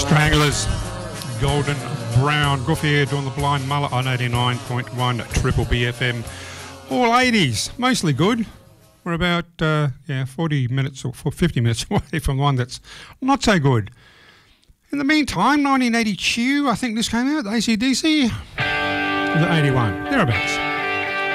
Stranglers, Golden Brown, Guffier, Dawn the Blind Mullet on 89.1 Triple BFM. All 80s, mostly good. We're about 40 minutes or 50 minutes away from one that's not so good. In the meantime, 1982, I think this came out, AC/DC. Was it 81? Thereabouts.